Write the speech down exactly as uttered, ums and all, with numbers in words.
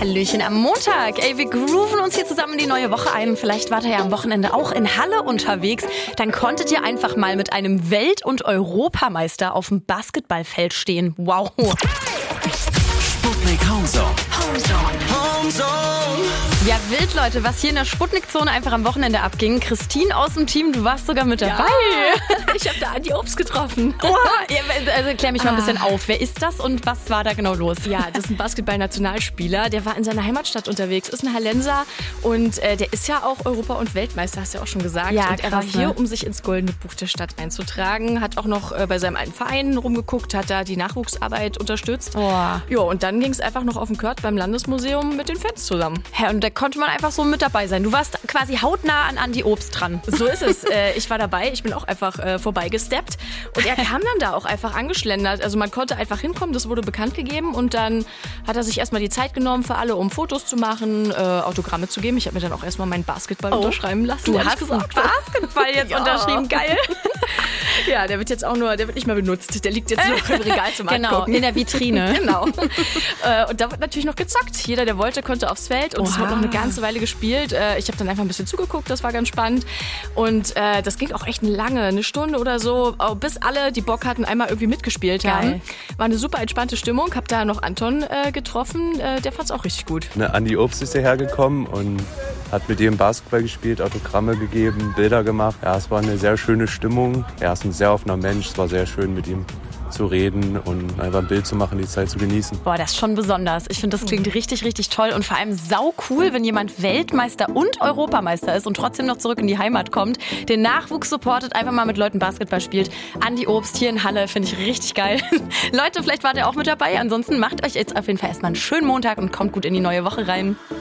Hallöchen am Montag. Ey, wir grooven uns hier zusammen in die neue Woche ein. Vielleicht wart ihr ja am Wochenende auch in Halle unterwegs. Dann konntet ihr einfach mal mit einem Welt- und Europameister auf dem Basketballfeld stehen. Wow. Sputnik Homezone. Homezone. Homezone. Ja, wild, Leute, was hier in der Sputnik-Zone einfach am Wochenende abging. Christine aus dem Team, du warst sogar mit dabei. Ja, ich habe da Andi Obst getroffen. Oh, also klär mich mal ein bisschen auf. Wer ist das und was war da genau los? Ja, das ist ein Basketball-Nationalspieler. Der war in seiner Heimatstadt unterwegs, ist ein Hallenser und äh, der ist ja auch Europa- und Weltmeister, hast du ja auch schon gesagt. Ja, und er krass, war hier, ne? um sich ins Goldene Buch der Stadt einzutragen. Hat auch noch äh, bei seinem alten Verein rumgeguckt, hat da die Nachwuchsarbeit unterstützt. Oh. Ja, und dann ging es einfach noch auf den Court beim Landesmuseum mit den Fans zusammen. Hä, und da konnte man einfach so mit dabei sein. Du warst quasi hautnah an Andi Obst dran. So ist es. äh, ich war dabei, ich bin auch einfach äh, vorbeigesteppt und er kam dann da auch einfach angeschlendert. Also man konnte einfach hinkommen, das wurde bekannt gegeben und dann hat er sich erstmal die Zeit genommen für alle, um Fotos zu machen, äh, Autogramme zu geben. Ich habe mir dann auch erstmal meinen Basketball Oh, unterschreiben lassen. Du ehrlich hast gesagt. Basketball jetzt Ja. unterschrieben. Geil. Ja, der wird jetzt auch nur, der wird nicht mehr benutzt. Der liegt jetzt nur im Regal zum Genau, Angucken. in der Vitrine. Genau. Äh, und da wird natürlich noch gezockt. Jeder, der wollte, konnte aufs Feld und es Oha. wurde noch eine ganze Weile gespielt. Äh, ich habe dann einfach ein bisschen zugeguckt, das war ganz spannend. Und äh, das ging auch echt lange, eine Stunde oder so, bis alle, die Bock hatten, einmal irgendwie mitgespielt Geil. haben. War eine super entspannte Stimmung. Hab da noch Anton äh, getroffen, äh, der fand's auch richtig gut. Ne, Andi Obst ist hierher gekommen und hat mit ihm Basketball gespielt, Autogramme gegeben, Bilder gemacht. Ja, es war eine sehr schöne Stimmung. Er ist ein sehr offener Mensch. Es war sehr schön, mit ihm zu reden und einfach ein Bild zu machen, die Zeit zu genießen. Boah, das ist schon besonders. Ich finde, das klingt richtig, richtig toll und vor allem sau cool, wenn jemand Weltmeister und Europameister ist und trotzdem noch zurück in die Heimat kommt, den Nachwuchs supportet, einfach mal mit Leuten Basketball spielt. Andi Obst hier in Halle, finde ich richtig geil. Leute, vielleicht wart ihr auch mit dabei. Ansonsten macht euch jetzt auf jeden Fall erstmal einen schönen Montag und kommt gut in die neue Woche rein.